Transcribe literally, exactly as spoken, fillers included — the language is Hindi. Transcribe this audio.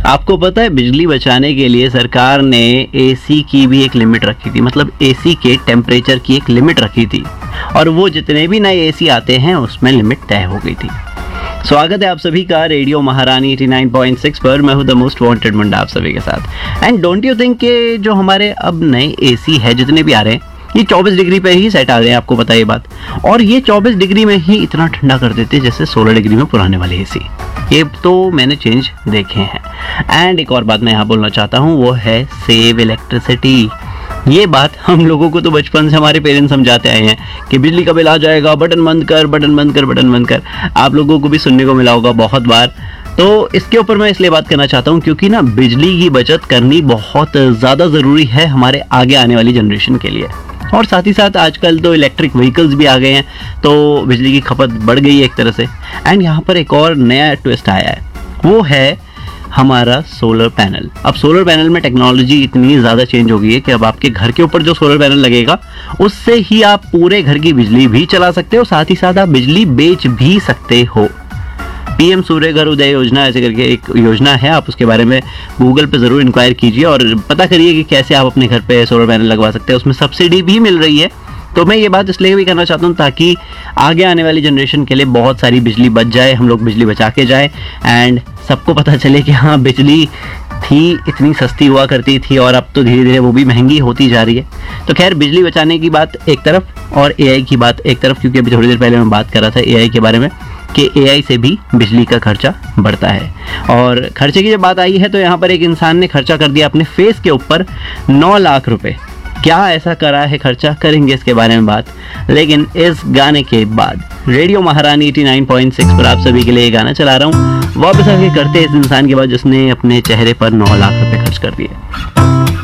आपको पता है बिजली बचाने के लिए सरकार ने एसी की भी एक लिमिट रखी थी, मतलब एसी के टेम्परेचर की एक लिमिट रखी थी और वो जितने भी नए एसी आते हैं उसमें लिमिट तय हो गई थी। स्वागत है आप सभी का रेडियो महारानी नवासी पॉइंट सिक्स पर। मैं हूं द मोस्ट वांटेड मुंडा आप सभी के साथ। एंड डोंट यू थिंक के जो हमारे अब नए एसी है जितने भी आ रहे हैं ये चौबीस डिग्री पे ही सेट आ गए हैं, आपको पता है ये बात। और ये चौबीस डिग्री में ही इतना ठंडा कर देते हैं जैसे सोलह डिग्री में पुराने वाले एसी। ये तो मैंने चेंज देखे हैं। एंड एक और बात मैं यहाँ बोलना चाहता हूँ, वो है सेव इलेक्ट्रिसिटी। ये बात हम लोगों को तो बचपन से हमारे पेरेंट्स समझाते आए हैं कि बिजली का बिल आ जाएगा, बटन बंद कर बटन बंद कर बटन बंद कर। आप लोगों को भी सुनने को मिला होगा बहुत बार। तो इसके ऊपर मैं इसलिए बात करना चाहता हूँ क्योंकि ना बिजली की बचत करनी बहुत ज़्यादा ज़रूरी है हमारे आगे आने वाली जनरेशन के लिए। और साथ ही साथ आजकल तो इलेक्ट्रिक व्हीकल्स भी आ गए हैं तो बिजली की खपत बढ़ गई है एक तरह से। एंड यहाँ पर एक और नया ट्विस्ट आया है, वो है हमारा सोलर पैनल। अब सोलर पैनल में टेक्नोलॉजी इतनी ज़्यादा चेंज हो गई है कि अब आपके घर के ऊपर जो सोलर पैनल लगेगा उससे ही आप पूरे घर की बिजली भी चला सकते हो, साथ ही साथ आप बिजली बेच भी सकते हो। पीएम सूर्य घर उदय योजना ऐसे करके एक योजना है, आप उसके बारे में गूगल पे ज़रूर इंक्वायर कीजिए और पता करिए कि कैसे आप अपने घर पे सोलर पैनल लगवा सकते हैं। उसमें सब्सिडी भी मिल रही है। तो मैं ये बात इसलिए भी करना चाहता हूँ ताकि आगे आने वाली जनरेशन के लिए बहुत सारी बिजली बच जाए, हम लोग बिजली बचा के जाएँ एंड सबको पता चले कि हाँ बिजली थी इतनी सस्ती हुआ करती थी और अब तो धीरे धीरे वो भी महंगी होती जा रही है। तो खैर बिजली बचाने की बात एक तरफ और एआई की बात एक तरफ, क्योंकि अभी थोड़ी देर पहले मैं बात कर रहा था एआई के बारे में कि एआई से भी बिजली का खर्चा बढ़ता है। और खर्चे की जब बात आई है तो यहाँ पर एक इंसान ने खर्चा कर दिया अपने फेस के ऊपर नौ लाख रुपए। क्या ऐसा करा है खर्चा, करेंगे इसके बारे में बात, लेकिन इस गाने के बाद। रेडियो महारानी नवासी पॉइंट सिक्स पर आप सभी के लिए गाना चला रहा हूँ। वापस आके करते हैं इस इंसान के बाद जिसने अपने चेहरे पर नौ लाख रुपए खर्च कर दिए।